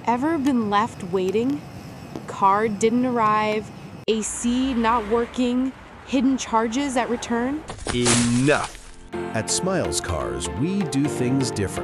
Ever been left waiting? Car didn't arrive, AC not working, hidden charges at return? Enough! At Smiles Cars, we do things differently.